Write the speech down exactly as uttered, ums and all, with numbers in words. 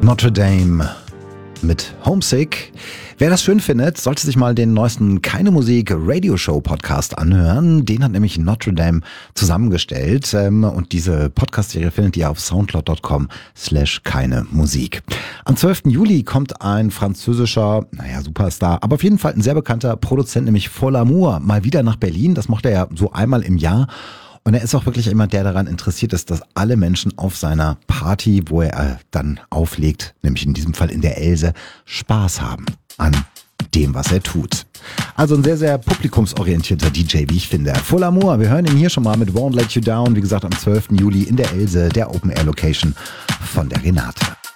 Notre Dame mit Homesick. Wer das schön findet, sollte sich mal den neuesten Keine Musik Radioshow Podcast anhören. Den hat nämlich Notre Dame zusammengestellt. Und diese Podcast-Serie findet ihr auf soundcloud dot com slash keine Musik. Am zwölften Juli kommt ein französischer, naja, Superstar, aber auf jeden Fall ein sehr bekannter Produzent, nämlich Fol Amour, mal wieder nach Berlin. Das macht er ja so einmal im Jahr. Und er ist auch wirklich jemand, der daran interessiert ist, dass alle Menschen auf seiner Party, wo er dann auflegt, nämlich in diesem Fall in der Else, Spaß haben an dem, was er tut. Also ein sehr, sehr publikumsorientierter D J, wie ich finde. Fol Amour, wir hören ihn hier schon mal mit Won't Let You Down, wie gesagt am zwölften Juli in der Else, der Open Air Location von der Renate.